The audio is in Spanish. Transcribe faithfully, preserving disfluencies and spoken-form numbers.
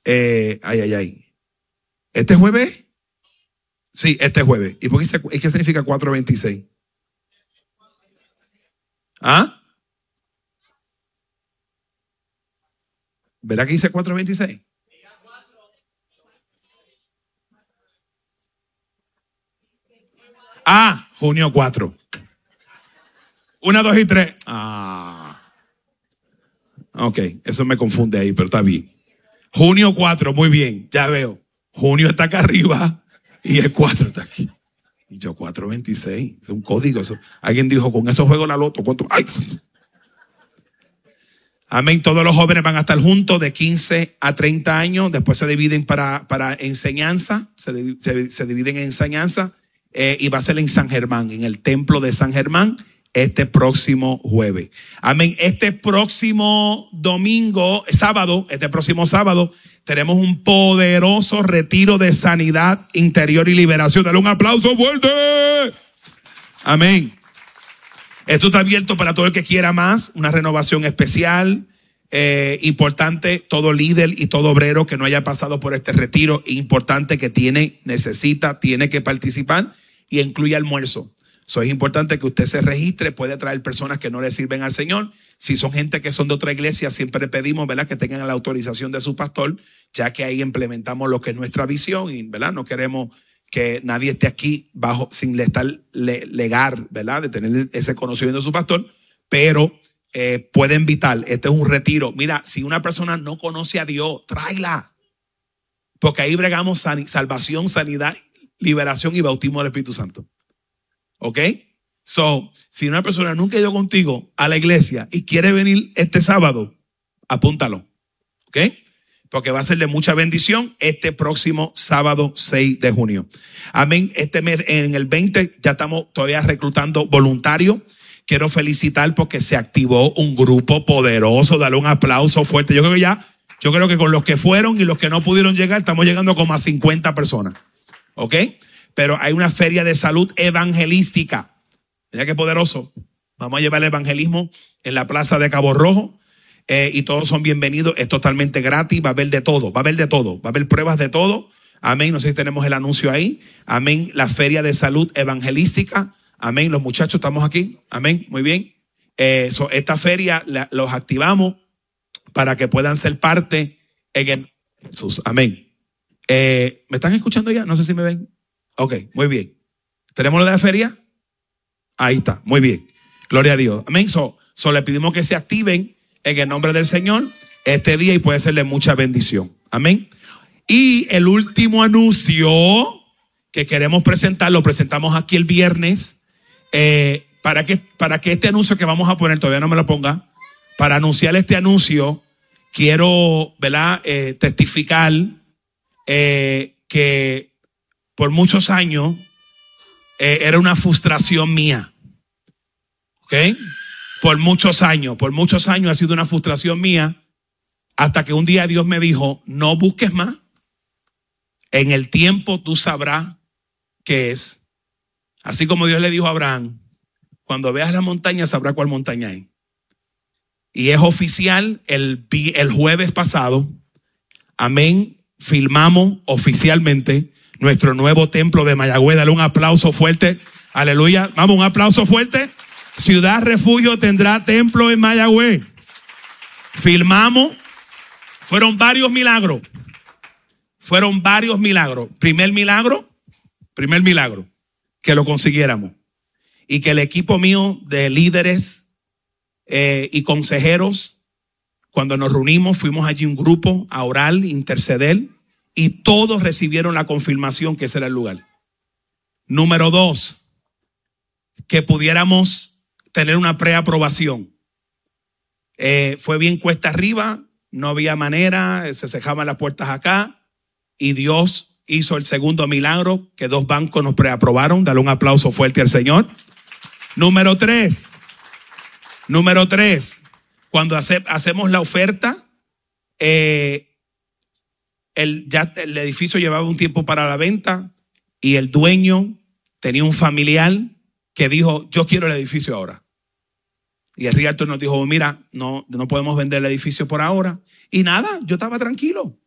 Eh, ay, ay, ay. ¿Este jueves? Sí, este jueves. ¿Y por qué, y qué significa cuatro veintiséis? ¿Ah? ¿Verdad que dice cuatro veintiséis? Ah, junio cuatro. Una, dos y tres. Ah. Ok, eso me confunde ahí, pero está bien. Junio cuatro, muy bien, ya veo. Junio está acá arriba y el cuatro está aquí. Y yo, cuatro veintiséis, es un código. Eso. Alguien dijo, con eso juego la loto. ¿Cuánto? ¡Ay! Amén. Todos los jóvenes van a estar juntos de quince a treinta años. Después se dividen para, para enseñanza. Se, se, se dividen en enseñanza. Eh, y va a ser en San Germán, en el templo de San Germán, este próximo jueves. Amén. Este próximo domingo, sábado, este próximo sábado, tenemos un poderoso retiro de sanidad interior y liberación. Dale un aplauso fuerte. Amén. Esto está abierto para todo el que quiera más, una renovación especial, eh, importante, todo líder y todo obrero que no haya pasado por este retiro, importante que tiene, necesita, tiene que participar y incluye almuerzo. So, es importante que usted se registre, puede traer personas que no le sirven al Señor. Si son gente que son de otra iglesia, siempre pedimos, ¿verdad?, que tengan la autorización de su pastor, ya que ahí implementamos lo que es nuestra visión y, ¿verdad?, no queremos que nadie esté aquí bajo sin estar le, legar, ¿verdad?, de tener ese conocimiento de su pastor, pero eh, puede invitar. Este es un retiro. Mira, si una persona no conoce a Dios, tráela, porque ahí bregamos san, salvación, sanidad, liberación y bautismo del Espíritu Santo. ¿Ok? So, si una persona nunca ha ido contigo a la iglesia y quiere venir este sábado, apúntalo. ¿Ok? Porque va a ser de mucha bendición este próximo sábado seis de junio. Amén. Este mes, en el veinte, ya estamos todavía reclutando voluntarios. Quiero felicitar porque se activó un grupo poderoso. Dale un aplauso fuerte. Yo creo que ya, yo creo que con los que fueron y los que no pudieron llegar, estamos llegando como a cincuenta personas. ¿Ok? Pero hay una feria de salud evangelística. Mira qué poderoso. Vamos a llevar el evangelismo en la plaza de Cabo Rojo. Eh, y todos son bienvenidos. Es totalmente gratis. Va a haber de todo. Va a haber de todo. Va a haber pruebas de todo. Amén. No sé si tenemos el anuncio ahí. Amén. La feria de salud evangelística. Amén. Los muchachos estamos aquí. Amén. Muy bien. Eh, so, esta feria la, los activamos para que puedan ser parte en el Jesús. Amén. Eh, ¿Me están escuchando ya? No sé si me ven. Ok, muy bien. ¿Tenemos lo de la feria? Ahí está, muy bien. Gloria a Dios. Amén. So, so le pedimos que se activen en el nombre del Señor este día y puede serle mucha bendición. Amén. Y el último anuncio que queremos presentar, lo presentamos aquí el viernes. Eh, para que, para que este anuncio que vamos a poner, todavía no me lo ponga, para anunciar este anuncio, quiero, ¿verdad?, eh, testificar eh, que por muchos años eh, era una frustración mía. ¿Ok? Por muchos años, por muchos años ha sido una frustración mía, hasta que un día Dios me dijo, no busques más. En el tiempo tú sabrás qué es. Así como Dios le dijo a Abraham, cuando veas la montaña sabrás cuál montaña es. Y es oficial, el, el jueves pasado, amén, filmamos oficialmente nuestro nuevo templo de Mayagüez. Dale un aplauso fuerte. Aleluya. Vamos, un aplauso fuerte. Ciudad Refugio tendrá templo en Mayagüez. Filmamos. Fueron varios milagros. Fueron varios milagros. Primer milagro, primer milagro, que lo consiguiéramos. Y que el equipo mío de líderes eh, y consejeros, cuando nos reunimos, fuimos allí un grupo a orar, interceder. Y todos recibieron la confirmación que ese era el lugar. Número dos, que pudiéramos tener una preaprobación. Eh, fue bien cuesta arriba, no había manera, se cejaban las puertas acá. Y Dios hizo el segundo milagro, que dos bancos nos preaprobaron. Dale un aplauso fuerte al Señor. Número tres, número tres, cuando hace, hacemos la oferta, eh, El, ya el edificio llevaba un tiempo para la venta y el dueño tenía un familiar que dijo, yo quiero el edificio ahora. Y el realtor nos dijo, mira, no, no podemos vender el edificio por ahora. Y nada, yo estaba tranquilo.